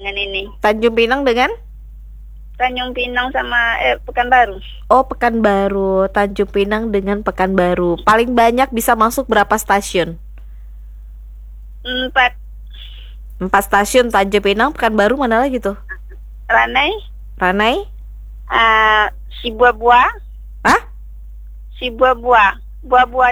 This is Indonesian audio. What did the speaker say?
dengan ini. Tanjung Pinang dengan? Tanjung Pinang sama Pekanbaru. Oh, Pekanbaru. Tanjung Pinang dengan Pekanbaru. Paling banyak bisa masuk berapa stasiun? 4. 4 stasiun. Tanjung Pinang, Pekanbaru, mana lagi tuh? Ranai. Ranai? Sibuabua. Hah? Sibuabua. Buah-buah